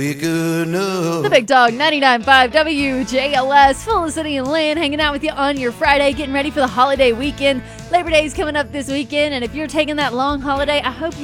The Big Dog 99.5 WJLS, Felicity and Lynn hanging out with you on your Friday, getting ready for the holiday weekend. Labor Day is coming up this weekend, and if you're taking that long holiday, I hope